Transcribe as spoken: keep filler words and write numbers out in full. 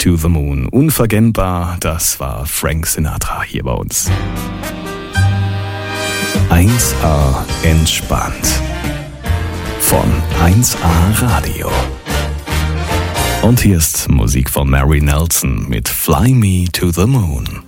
to the Moon. Unverkennbar, das war Frank Sinatra hier bei uns. eins A entspannt. Von eins A Radio. Und hier ist Musik von Mary Nelson mit Fly Me to the Moon.